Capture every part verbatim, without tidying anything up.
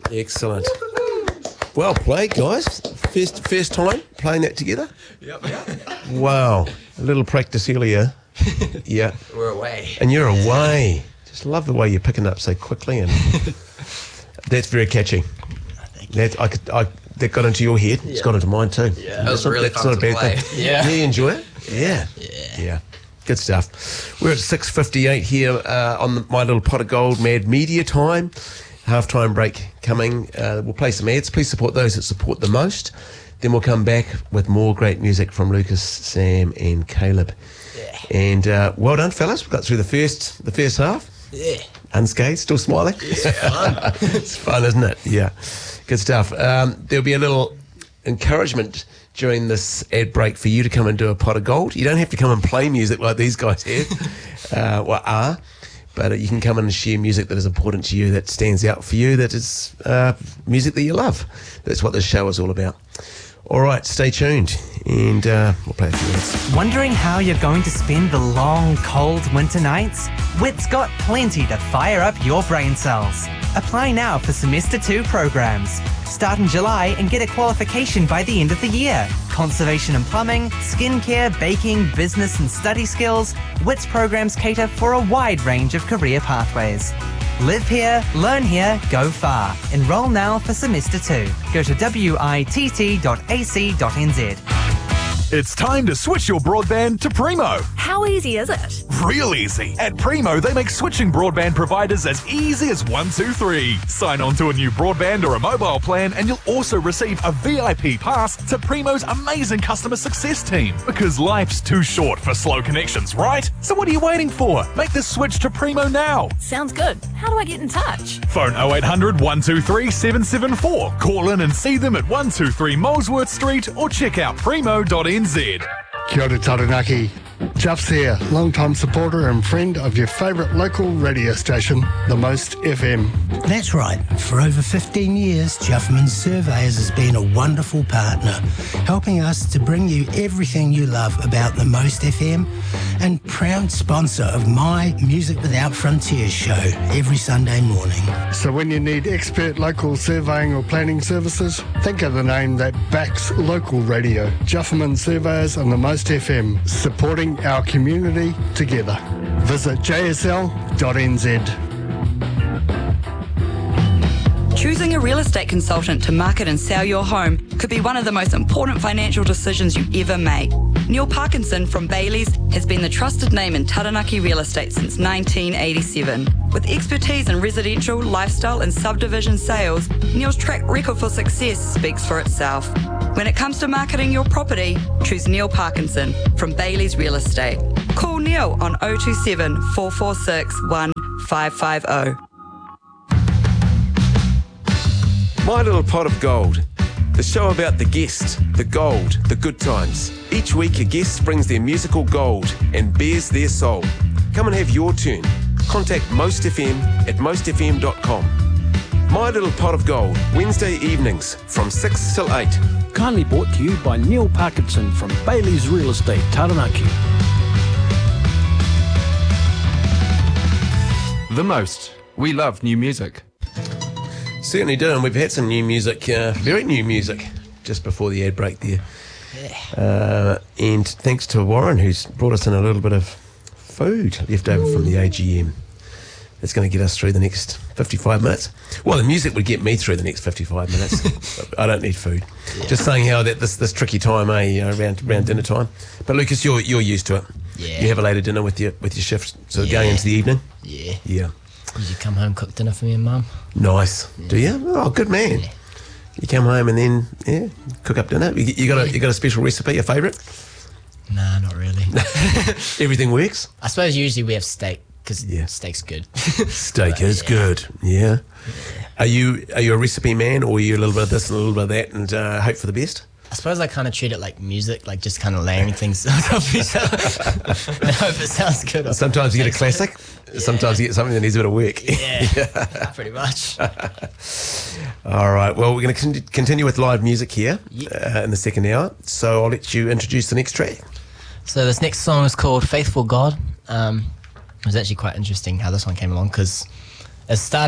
Excellent. Well played, guys. First first time playing that together? Yep, yep. Wow. A little practice earlier. Yeah. We're away. And you're away. Just love the way you're picking up so quickly, and that's very catchy. That I could, I, that got into your head. Yeah. It's got into mine too. Yeah, that was really fun to play. Yeah. Yeah, you enjoy it? Yeah. Yeah. Yeah. Good stuff. We're at six fifty-eight here uh, on the My Little Pot of Gold Mad Media Time. Half-time break coming. Uh, we'll play some ads. Please support those that support the most. Then we'll come back with more great music from Lucas, Sam and Caleb. Yeah. And uh, well done, fellas. We got through the first the first half. Yeah. Unscathed, still smiling. Yeah, fun. It's fun, isn't it? Yeah. Good stuff. Um, there'll be a little encouragement during this ad break for you to come and do a pot of gold. You don't have to come and play music like these guys here, uh, or are, but uh, you can come in and share music that is important to you, that stands out for you, that is uh, music that you love. That's what this show is all about. All right, stay tuned, and uh, we'll play a few minutes. Wondering how you're going to spend the long, cold winter nights? Wit's got plenty to fire up your brain cells. Apply now for Semester two programs. Start in July and get a qualification by the end of the year. Conservation and plumbing, skincare, baking, business and study skills. Wit's programs cater for a wide range of career pathways. Live here, learn here, go far. Enroll now for Semester two. Go to witt dot a c dot n z. It's time to switch your broadband to Primo. How easy is it? Real easy. At Primo, they make switching broadband providers as easy as one, two, three. Sign on to a new broadband or a mobile plan and you'll also receive a V I P pass to Primo's amazing customer success team. Because life's too short for slow connections, right? So what are you waiting for? Make the switch to Primo now. Sounds good. How do I get in touch? Phone oh eight hundred, one two three, seven seven four. Call in and see them at one two three Molesworth Street or check out primo dot n z. Kia ora Taranaki. Juff's here, long-time supporter and friend of your favourite local radio station, The Most F M. That's right. For over fifteen years, Juffman Surveyors has been a wonderful partner, helping us to bring you everything you love about The Most F M, and proud sponsor of my Music Without Frontiers show every Sunday morning. So when you need expert local surveying or planning services, think of the name that backs local radio. Juffman Surveyors and The Most F M, supporting our community together. Visit j s l dot n z. Choosing a real estate consultant to market and sell your home could be one of the most important financial decisions you ever make. Neil Parkinson from Bailey's has been the trusted name in Taranaki real estate since nineteen eighty-seven. With expertise in residential, lifestyle and subdivision sales, Neil's track record for success speaks for itself. When it comes to marketing your property, choose Neil Parkinson from Bailey's Real Estate. Call Neil on oh two seven, four four six, one five five oh. My Little Pot of Gold, the show about the guest, the gold, the good times. Each week a guest brings their musical gold and bears their soul. Come and have your turn. Contact Most F M at most f m dot com. My Little Pot of Gold, Wednesday evenings from six till eight. Kindly brought to you by Neil Parkinson from Bailey's Real Estate, Taranaki. The Most. We love new music. Certainly do, and we've had some new music, uh, very new music, just before the ad break there. Yeah. Uh, and thanks to Warren, who's brought us in a little bit of food left over from the A G M. It's going to get us through the next fifty-five minutes. Well, the music would get me through the next fifty-five minutes. I don't need food. Yeah. Just saying how that this this tricky time, eh, you know, around around dinner time. But Lucas, you're you're used to it. Yeah. You have a later dinner with your with your shift, so Yeah. going into the evening. Yeah. Yeah. Did you come home, cook dinner for me and Mum? Nice. Yeah. Do you? Oh, good man. Yeah. You come home and then yeah, cook up dinner. You, you got a you got a special recipe, a favourite? Nah, not really. Everything works. I suppose usually we have steak because Yeah. steak's good. Steak But, is yeah. good. Yeah. Yeah. Are you are you a recipe man, or are you a little bit of this and a little bit of that, and uh, hope for the best? I suppose I kind of treat it like music, like just kind of layering things on top of each other. I hope it sounds good. or Sometimes you get a tastes classic. Sometimes you get something that needs a bit of work. good. Yeah, pretty much. All right. Well, we're going to con- continue with live music here Yeah. uh, in the second hour. So I'll let you introduce the next track. So this next song is called Faithful God. Um, it was actually quite interesting how this one came along because it started like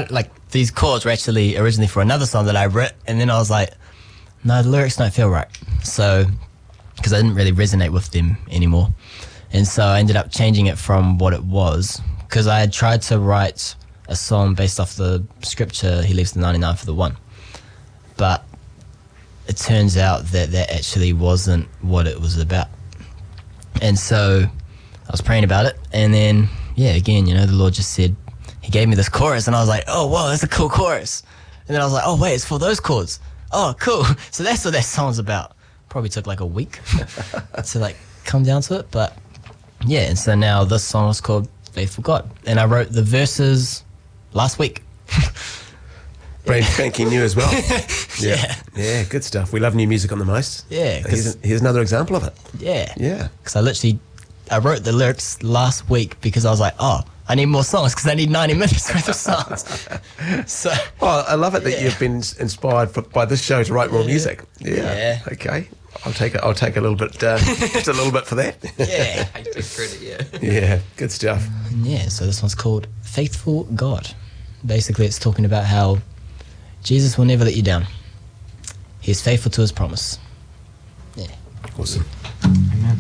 these chords were actually originally for another song that I wrote, and then I was like, no, the lyrics don't feel right. So, because I didn't really resonate with them anymore. And so I ended up changing it from what it was, because I had tried to write a song based off the scripture, he leaves the ninety-nine for the one. But it turns out that that actually wasn't what it was about. And so I was praying about it, and then, yeah, again, you know, the Lord just said, he gave me this chorus, and I was like, oh, wow, that's a cool chorus. And then I was like, oh, wait, it's for those chords. Oh, cool. So that's what that song's about. Probably took like a week to like come down to it. But yeah, and so now this song is called Faithful God. And I wrote the verses last week. Brand spanking new as well. Yeah. yeah. Yeah, good stuff. We love new music on The Most. Yeah. Here's, here's another example of it. Yeah. Yeah. Because I literally, I wrote the lyrics last week because I was like, oh, I need more songs because I need ninety minutes worth of songs. So, well, I love it that yeah. you've been inspired for, by this show to write more music. Yeah. Yeah. Okay. I'll take it. I'll take a little bit, uh, just a little bit for that. Yeah. I take credit, yeah. Yeah. Good stuff. Yeah. So this one's called Faithful God. Basically, it's talking about how Jesus will never let you down. He is faithful to his promise. Yeah. Awesome.